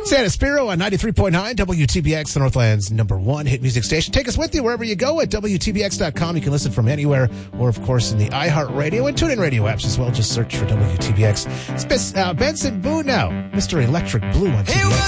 Santa Spiro on 93.9 WTBX, the Northland's #1 hit music station. Take us with you wherever you go at WTBX.com. You can listen from anywhere, or of course in the iHeartRadio and TuneIn radio apps as well. Just search for WTBX. It's Benson Boone now, Mr. Electric Blue on TBX.